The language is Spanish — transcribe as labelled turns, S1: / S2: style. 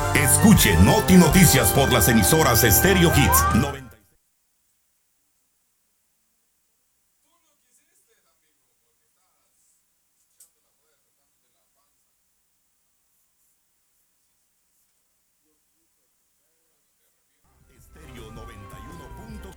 S1: Escuche Noti Noticias por las emisoras Stereo Hits